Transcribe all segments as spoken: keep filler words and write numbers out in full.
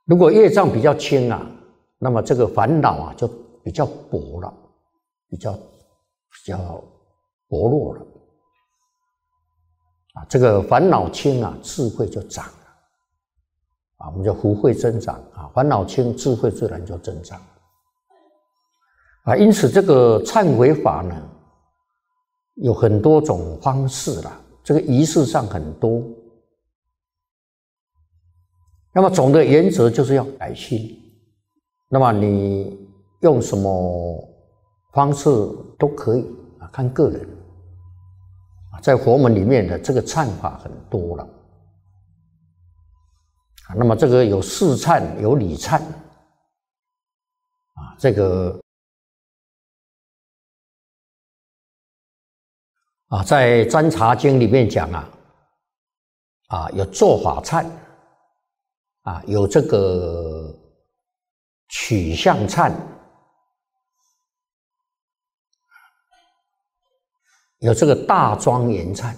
如果业障比较轻啊，那么这个烦恼啊就比较薄了，比较比较薄弱了啊。这个烦恼轻啊，智慧就长了啊，我们叫福慧增长啊。烦恼轻，智慧自然就增长啊。因此，这个忏悔法呢，有很多种方式啦，这个仪式上很多。那么总的原则就是要改心。那么你用什么方式都可以啊，看个人啊。在佛门里面的这个忏法很多了啊。那么这个有事忏，有理忏啊。这个啊，在《占察经》里面讲啊，啊有做法忏。啊，有这个取向忏，有这个大庄严忏，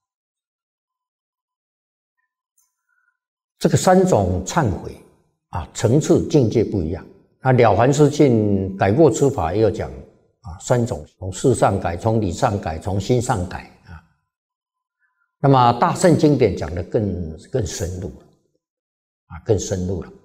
这个三种忏悔啊，层次境界不一样。那《了凡四训》改过之法也有讲啊，三种：从事上改，从理上改，从心上改啊。那么大乘经典讲的更更深入了。啊，更深入了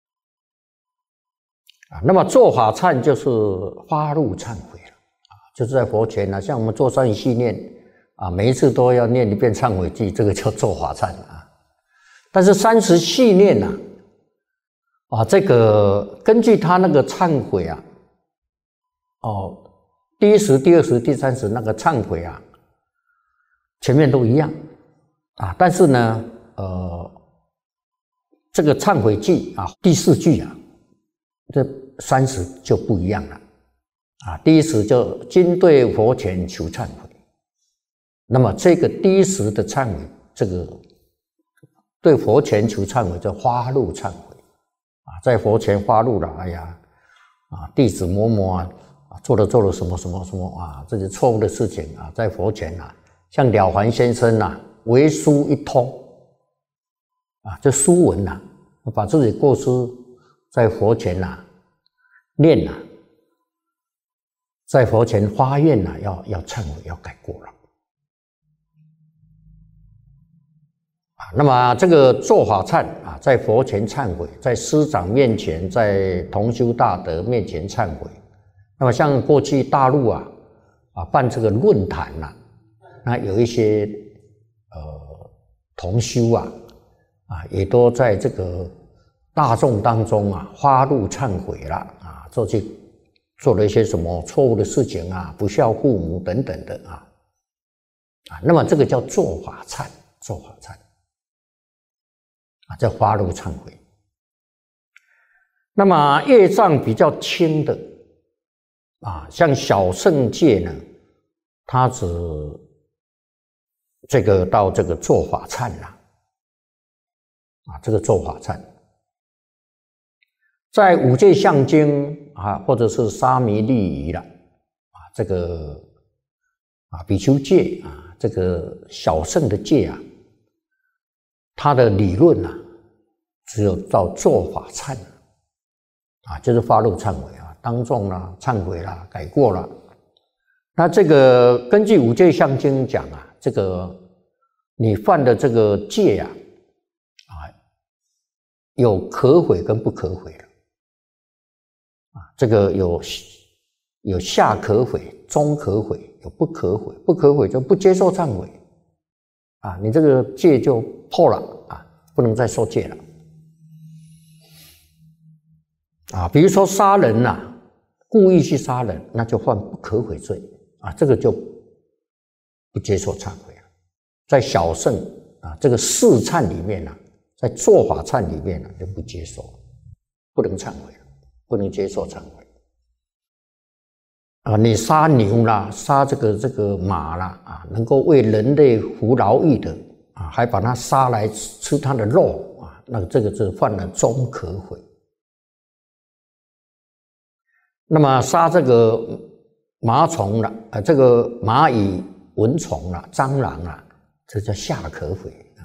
啊。那么做法忏就是发露忏悔了啊，就是在佛前呢，像我们做三系念啊，每一次都要念一遍忏悔偈，这个叫做法忏啊。但是三十系念呢，啊，这个根据他那个忏悔啊，哦，第一时、第二时、第三时那个忏悔啊，前面都一样啊，但是呢，呃。这个忏悔偈啊，第四句啊，这三十就不一样了啊。第一时就今对佛前求忏悔，那么这个第一时的忏悔，这个对佛前求忏悔叫发露忏悔啊，在佛前发露了，哎呀啊，弟子某某啊，做了做了什么什么什么啊，这些错误的事情啊，在佛前啊，像了凡先生啊，为书一通。啊，这书文呐、啊，把自己过失在佛前呐、啊、念呐、啊，在佛前发愿呐、啊，要要忏悔，要改过了。啊，那么这个做法忏啊，在佛前忏悔，在师长面前，在同修大德面前忏悔。那么像过去大陆啊啊办这个论坛呐、啊，那有一些呃同修啊。啊，也都在这个大众当中啊，发露忏悔了啊，做去做了一些什么错误的事情啊，不孝父母等等的啊，啊，那么这个叫做法忏，做法忏啊，叫发露忏悔。那么业障比较轻的啊，像小乘戒呢，它只这个到这个做法忏了。啊，这个做法忏，在五戒相经啊，或者是沙弥律仪了啊，这个啊比丘戒啊，这个小乘的戒啊，它的理论啊，只有到做法忏啊，就是发露忏悔啊，当众啦、忏悔啦、改过了。那这个根据五戒相经讲啊，这个你犯的这个戒啊。有可悔跟不可悔的啊，这个有有下可悔、中可悔，有不可悔。不可悔就不接受忏悔啊，你这个戒就破了啊，不能再受戒了啊。比如说杀人呐、啊，故意去杀人，那就犯不可悔罪啊，这个就不接受忏悔了。在小乘啊，这个四忏里面呢、啊。在做法忏里面呢，就不接受，不能忏悔了，不能接受忏悔啊！你杀牛啦，杀这个这个马啦啊，能够为人类服劳役的啊，还把它杀来吃它的肉啊，那这个是犯了中可悔。那么杀这个麻虫啦，啊，这个蚂蚁、蚊虫啦、蟑螂啦，这叫下可悔。